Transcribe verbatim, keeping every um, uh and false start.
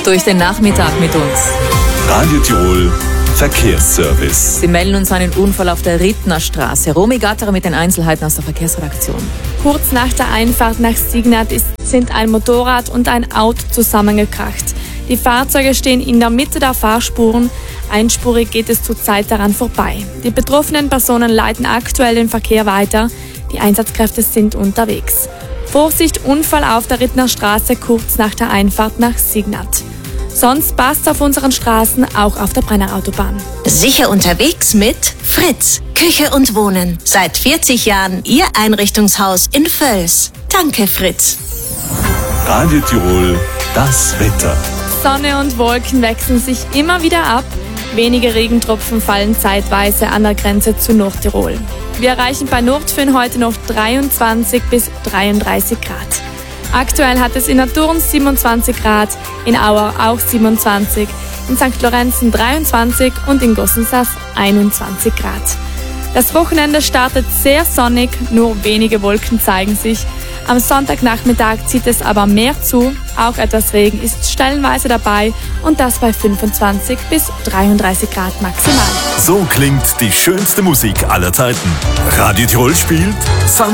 durch den Nachmittag mit uns. Radio Tirol Verkehrsservice. Sie melden uns einen Unfall auf der Rittnerstraße. Romy Gatterer mit den Einzelheiten aus der Verkehrsredaktion. Kurz nach der Einfahrt nach Signat ist, sind ein Motorrad und ein Auto zusammengekracht. Die Fahrzeuge stehen in der Mitte der Fahrspuren. Einspurig geht es zurzeit daran vorbei. Die betroffenen Personen leiten aktuell den Verkehr weiter. Die Einsatzkräfte sind unterwegs. Vorsicht, Unfall auf der Rittnerstraße kurz nach der Einfahrt nach Signat. Sonst passt auf unseren Straßen, auch auf der Brennerautobahn. Sicher unterwegs mit Fritz, Küche und Wohnen. Seit vierzig Jahren Ihr Einrichtungshaus in Völs. Danke, Fritz. Radio Tirol, das Wetter. Sonne und Wolken wechseln sich immer wieder ab. Wenige Regentropfen fallen zeitweise an der Grenze zu Nordtirol. Wir erreichen bei Nordfön heute noch dreiundzwanzig bis dreiunddreißig Grad. Aktuell hat es in der Thurn siebenundzwanzig Grad, in Auer auch siebenundzwanzig, in Sankt Lorenzen dreiundzwanzig und in Gossensas einundzwanzig Grad. Das Wochenende startet sehr sonnig, nur wenige Wolken zeigen sich. Am Sonntagnachmittag zieht es aber mehr zu, auch etwas Regen ist stellenweise dabei und das bei fünfundzwanzig bis dreiunddreißig Grad maximal. So klingt die schönste Musik aller Zeiten. Radio Tirol spielt